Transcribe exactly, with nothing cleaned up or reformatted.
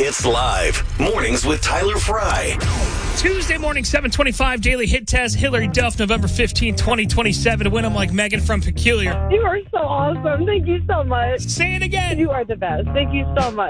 Hits Live. Mornings with Tyler Fry. Tuesday morning, seven twenty-five, Daily Hit Test. Hillary Duff, November fifteenth, twenty twenty-seven. Win 'em like Megan from Peculiar. You are so awesome. Thank you so much. Say it again. You are the best. Thank you so much.